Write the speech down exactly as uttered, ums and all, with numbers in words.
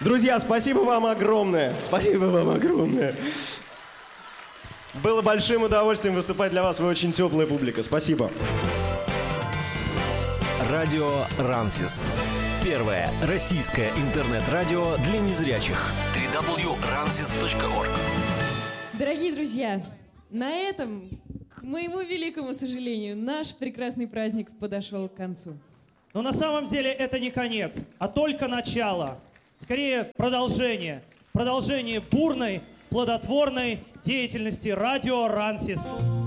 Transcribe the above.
Друзья, спасибо вам огромное. Спасибо вам огромное. Было большим удовольствием выступать для вас. Вы очень теплая публика. Спасибо. Радио Рансис. Первое российское интернет-радио для незрячих. дабл ю дабл ю дабл ю точка рансис точка орг. Дорогие друзья, на этом, к моему великому сожалению, наш прекрасный праздник подошел к концу. Но на самом деле это не конец, а только начало. Скорее, продолжение. Продолжение бурной, плодотворной деятельности Радио Рансис.